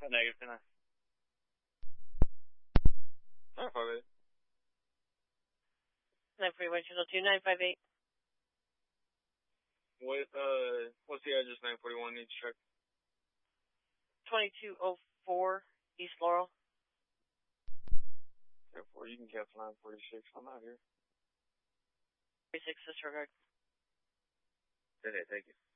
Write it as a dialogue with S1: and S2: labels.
S1: Negative, 10.
S2: 958.
S3: 941 Channel 2, 958.
S2: What's the address 941 needs check?
S3: 2204 East Laurel.
S2: Therefore, you can cancel 946. I'm out here.
S3: 36 disregard.
S2: Okay, thank you.